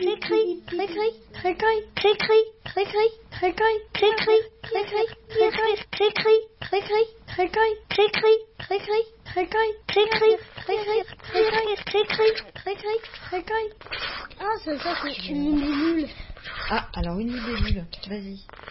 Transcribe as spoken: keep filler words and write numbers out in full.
Ah, c'est ça, c'est une libellule. Ah, alors une libellule, vas-y.